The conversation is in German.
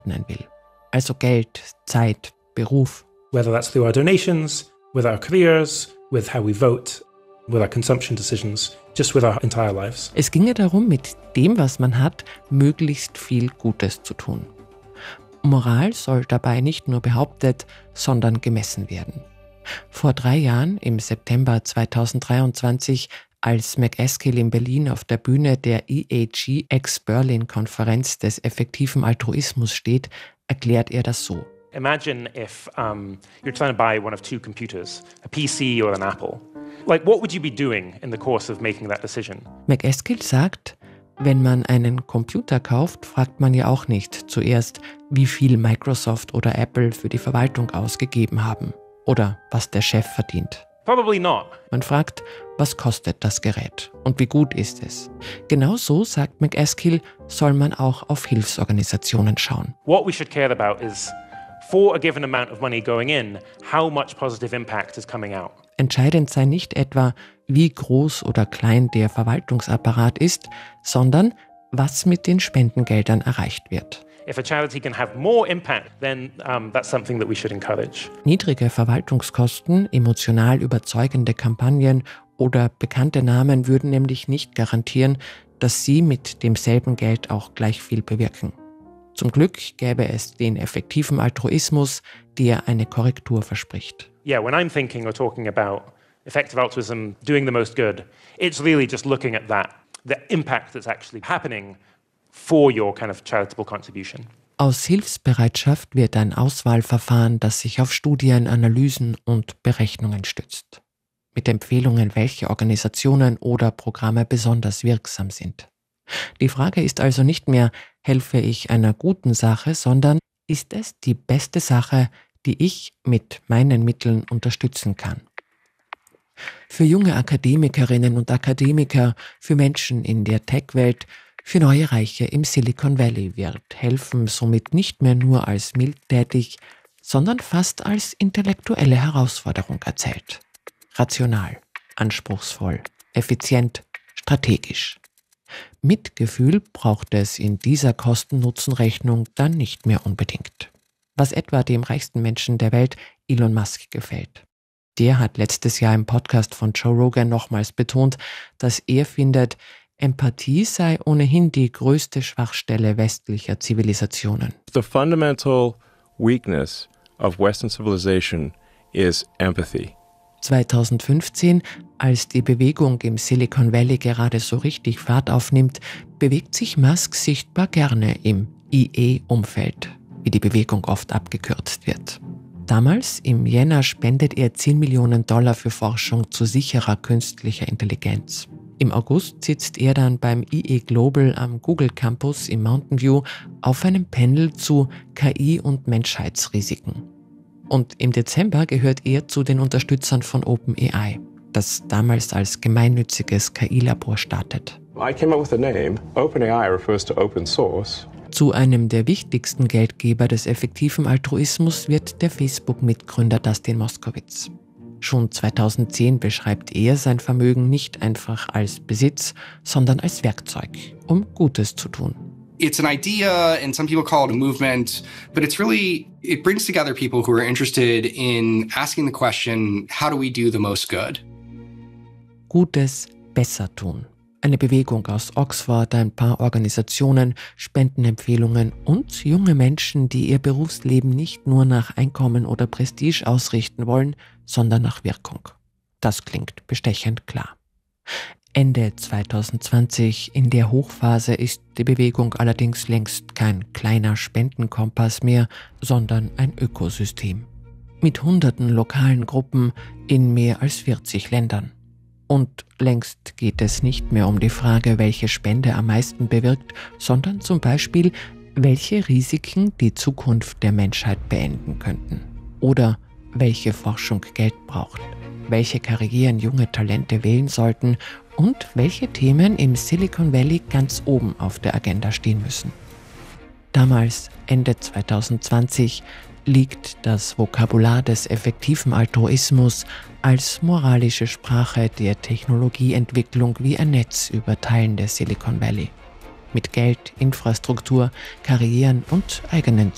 ordnen will. Also Geld, Zeit, Beruf. Whether that's through our donations, with our careers, with how we vote, with our consumption decisions, just with our entire lives. Es ginge darum, mit dem, was man hat, möglichst viel Gutes zu tun. Moral soll dabei nicht nur behauptet, sondern gemessen werden. Vor 3 Jahren, im September 2023, als MacAskill in Berlin auf der Bühne der EAG Ex-Berlin-Konferenz des effektiven Altruismus steht, erklärt er das so. Imagine if you're trying to buy one of 2 computers, a PC or an Apple. Like, what would you be doing in the course of making that decision? MacAskill sagt, wenn man einen Computer kauft, fragt man ja auch nicht zuerst, wie viel Microsoft oder Apple für die Verwaltung ausgegeben haben oder was der Chef verdient. Probably not. Man fragt, was kostet das Gerät und wie gut ist es? Genau so, sagt MacAskill, soll man auch auf Hilfsorganisationen schauen. What we should care about is, for a given amount of money going in, how much positive impact is coming out. Entscheidend sei nicht etwa, wie groß oder klein der Verwaltungsapparat ist, sondern was mit den Spendengeldern erreicht wird. If a charity can have more impact, then that's something that we should encourage. Niedrige Verwaltungskosten, emotional überzeugende Kampagnen oder bekannte Namen würden nämlich nicht garantieren, dass sie mit demselben Geld auch gleich viel bewirken. Zum Glück gäbe es den effektiven Altruismus, der eine Korrektur verspricht. Yeah, when I'm thinking or talking about effective altruism, doing the most good, it's really just looking at that, the impact that's actually happening for your kind of charitable contribution. Aus Hilfsbereitschaft wird ein Auswahlverfahren, das sich auf Studien, Analysen und Berechnungen stützt. Mit Empfehlungen, welche Organisationen oder Programme besonders wirksam sind. Die Frage ist also nicht mehr, helfe ich einer guten Sache, sondern ist es die beste Sache, die ich mit meinen Mitteln unterstützen kann. Für junge Akademikerinnen und Akademiker, für Menschen in der Tech-Welt, für neue Reiche im Silicon Valley wird Helfen somit nicht mehr nur als mildtätig, sondern fast als intellektuelle Herausforderung erzählt. Rational, anspruchsvoll, effizient, strategisch. Mitgefühl braucht es in dieser Kosten-Nutzen-Rechnung dann nicht mehr unbedingt. Was etwa dem reichsten Menschen der Welt, Elon Musk, gefällt. Der hat letztes Jahr im Podcast von Joe Rogan nochmals betont, dass er findet, Empathie sei ohnehin die größte Schwachstelle westlicher Zivilisationen. The fundamental weakness of Western civilization is empathy. 2015, als die Bewegung im Silicon Valley gerade so richtig Fahrt aufnimmt, bewegt sich Musk sichtbar gerne im IA-Umfeld, wie die Bewegung oft abgekürzt wird. Damals, im Jänner, spendet er $10 Millionen für Forschung zu sicherer künstlicher Intelligenz. Im August sitzt er dann beim IA Global am Google Campus im Mountain View auf einem Panel zu KI und Menschheitsrisiken. Und im Dezember gehört er zu den Unterstützern von OpenAI, das damals als gemeinnütziges KI-Labor startet. I came up with the name. OpenAI refers to open source. Zu einem der wichtigsten Geldgeber des effektiven Altruismus wird der Facebook-Mitgründer Dustin Moskovitz. Schon 2010 beschreibt er sein Vermögen nicht einfach als Besitz, sondern als Werkzeug, um Gutes zu tun. It's an idea, and some people call it a movement, but it brings together people who are interested in asking the question, how do we do the most good? Gutes besser tun. Eine Bewegung aus Oxford, ein paar Organisationen, Spendenempfehlungen und junge Menschen, die ihr Berufsleben nicht nur nach Einkommen oder Prestige ausrichten wollen, sondern nach Wirkung. Das klingt bestechend klar. Ende 2020, in der Hochphase, ist die Bewegung allerdings längst kein kleiner Spendenkompass mehr, sondern ein Ökosystem. Mit hunderten lokalen Gruppen in mehr als 40 Ländern. Und längst geht es nicht mehr um die Frage, welche Spende am meisten bewirkt, sondern zum Beispiel, welche Risiken die Zukunft der Menschheit beenden könnten. Oder welche Forschung Geld braucht, welche Karrieren junge Talente wählen sollten und welche Themen im Silicon Valley ganz oben auf der Agenda stehen müssen. Damals, Ende 2020, liegt das Vokabular des effektiven Altruismus als moralische Sprache der Technologieentwicklung wie ein Netz über Teilen des Silicon Valley. Mit Geld, Infrastruktur, Karrieren und eigenen